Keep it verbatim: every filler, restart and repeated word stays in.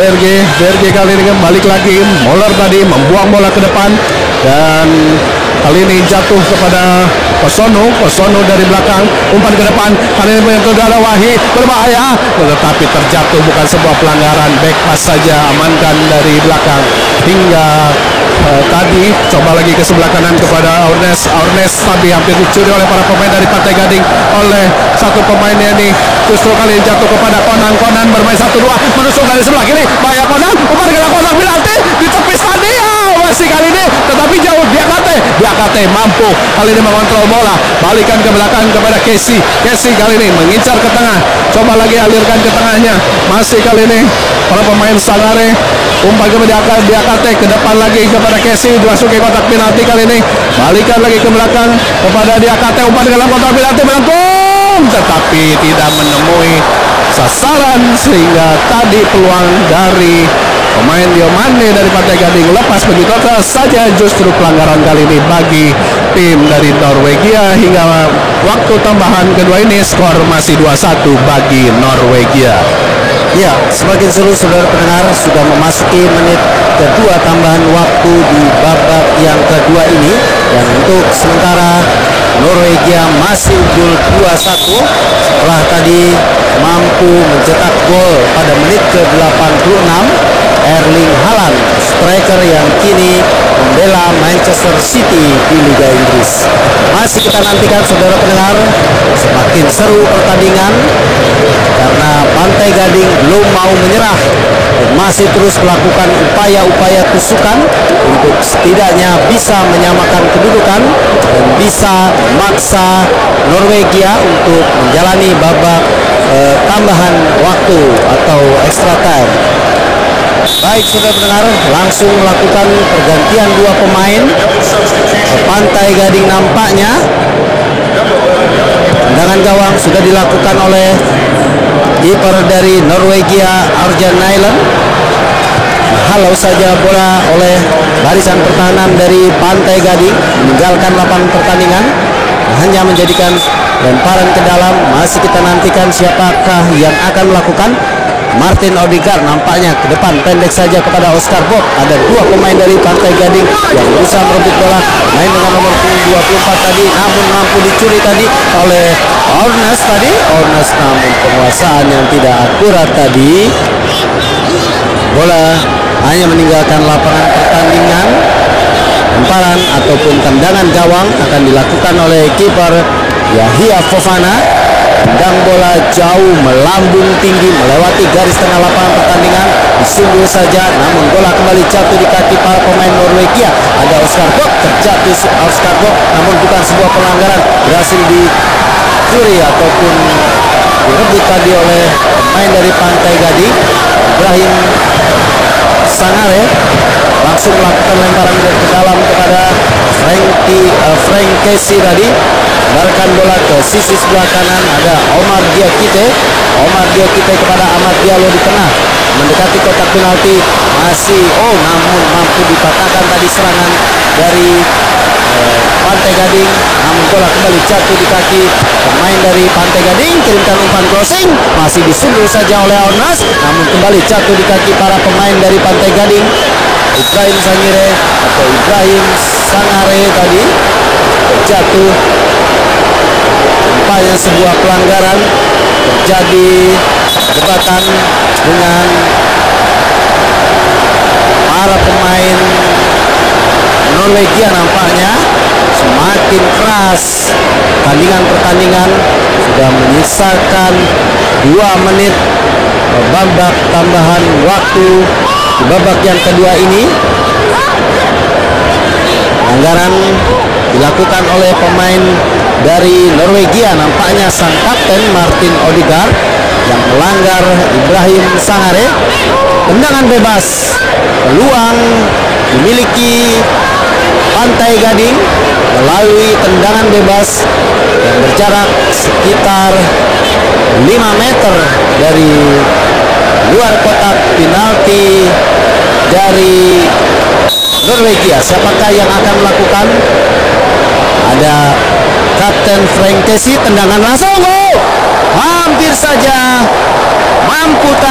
Berge, Berge kali ini balik lagi. Moller tadi membuang bola ke depan dan kali ini jatuh kepada Posono. Posono dari belakang umpan ke depan. Kali ini ke arah Wahid, berbahaya tetapi terjatuh, bukan sebuah pelanggaran. Back pass saja, amankan dari belakang hingga uh, tadi coba lagi ke sebelah kanan kepada Ornes. Ornes tapi hampir dicuri oleh para pemain dari Pantai Gading oleh satu pemainnya ini. Justru kali ini jatuh kepada Konan. Konan bermain satu dua menusuk dari sebelah kiri. Bahaya Konan, umpan ke dalam kotak penalti ditepis tadi. Oh, masih kali ini tetapi jauh. Diakate, Diakate mampu kali ini mengontrol bola. Balikan ke belakang kepada Casey. Casey kali ini mengincar ke tengah. Coba lagi alirkan ke tengahnya. Masih kali ini para pemain Sangare. Umpan ke Diakate, ke depan lagi kepada Casey. Dimasuki kotak penalti kali ini. Balikan lagi ke belakang kepada Diakate. Umpan ke dalam kotak penalti melengkung tetapi tidak menemui sasaran sehingga tadi peluang dari pemain Diomande dari Pantai Gading lepas begitu saja. Justru pelanggaran kali ini bagi tim dari Norwegia. Hingga waktu tambahan kedua ini skor masih dua satu bagi Norwegia. Ya, semakin seru saudara pendengar, sudah memasuki menit kedua tambahan waktu di babak yang kedua ini. Dan untuk sementara Norwegia masih unggul dua satu setelah tadi mampu mencetak gol pada menit ke delapan puluh enam. Erling Haaland, striker yang kini membela Manchester City di Liga Inggris. Masih kita nantikan saudara pendengar, semakin seru pertandingan karena Pantai Gading belum mau menyerah dan masih terus melakukan upaya-upaya tusukan untuk setidaknya bisa menyamakan kedudukan dan bisa memaksa Norwegia untuk menjalani babak eh, tambahan waktu atau extra time. Baik saudara pendengar, langsung melakukan pergantian dua pemain. Pantai Gading nampaknya tendangan gawang sudah dilakukan oleh kiper dari Norwegia, Arjan Nyland. Halau saja bola oleh barisan pertahanan dari Pantai Gading, meninggalkan lapangan pertandingan, hanya menjadikan lemparan ke dalam. Masih kita nantikan siapakah yang akan melakukan. Martin Odegaard nampaknya ke depan, pendek saja kepada Oscar Bob. Ada dua pemain dari Pantai Gading yang berusaha merebut bola, main dengan nomor dua puluh empat tadi, namun mampu dicuri tadi oleh Ornes tadi. Ornes namun penguasaan yang tidak akurat tadi. Bola hanya meninggalkan lapangan pertandingan. Lemparan ataupun tendangan gawang akan dilakukan oleh kiper Yahya Fofana. Tendang bola jauh melambung tinggi melewati garis tengah lapangan pertandingan, disundul saja, namun bola kembali jatuh di kaki para pemain Norwegia. Ada Oscar Bob, terjatuh Oscar Bob, namun bukan sebuah pelanggaran, berhasil dicuri ataupun direbut tadi oleh pemain dari Pantai Gading. Ibrahim Sangare langsung melakukan lemparan ke dalam kepada Frankie, uh, Frank Casey tadi. Barkan bola ke sisi sebelah kanan, ada Omar Diakite. Omar Diakite kepada Ahmad Diallo di tengah, mendekati kotak penalti. Masih, oh namun mampu dipatahkan tadi serangan dari eh, Pantai Gading. Namun bola kembali jatuh di kaki pemain dari Pantai Gading. Kirimkan umpan crossing, masih disundul saja oleh Ornas, namun kembali jatuh di kaki para pemain dari Pantai Gading. Ibrahim Sangire atau Ibrahim Sangare tadi jatuh. Nampaknya sebuah pelanggaran, terjadi debatan dengan para pemain Norwegia. Nampaknya semakin keras pertandingan-pertandingan, sudah menyisakan dua menit babak tambahan waktu di babak yang kedua ini. Pelanggaran dilakukan oleh pemain dari Norwegia, nampaknya sang kapten Martin Odegaard yang melanggar Ibrahim Sangare. Tendangan bebas, peluang dimiliki Pantai Gading melalui tendangan bebas yang berjarak sekitar lima meter dari luar kotak penalti dari Norwegia. Siapakah yang akan melakukan? Ada Kapten Frank Casey, tendangan langsung, oh, hampir saja mampu